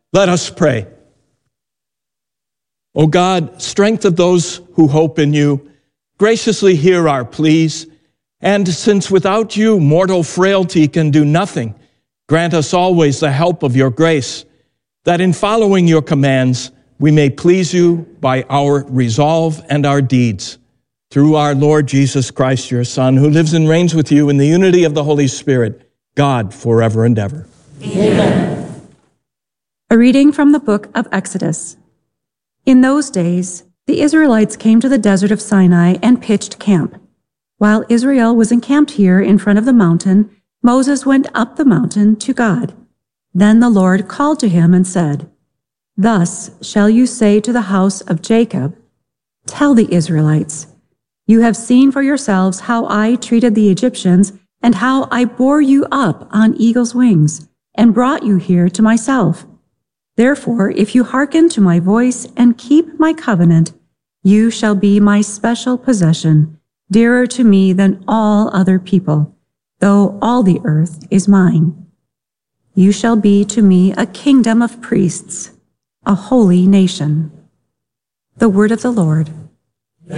Let us pray. O God, strength of those who hope in you, graciously hear our pleas, and since without you mortal frailty can do nothing, grant us always the help of your grace, that in following your commands we may please you by our resolve and our deeds. Through our Lord Jesus Christ, your Son, who lives and reigns with you in the unity of the Holy Spirit, God, forever and ever. Amen. A reading from the book of Exodus. In those days, the Israelites came to the desert of Sinai and pitched camp. While Israel was encamped here in front of the mountain, Moses went up the mountain to God. Then the Lord called to him and said, "Thus shall you say to the house of Jacob, tell the Israelites, you have seen for yourselves how I treated the Egyptians and how I bore you up on eagle's wings and brought you here to myself. Therefore, if you hearken to my voice and keep my covenant, you shall be my special possession, dearer to me than all other people, though all the earth is mine. You shall be to me a kingdom of priests, a holy nation." The word of the Lord.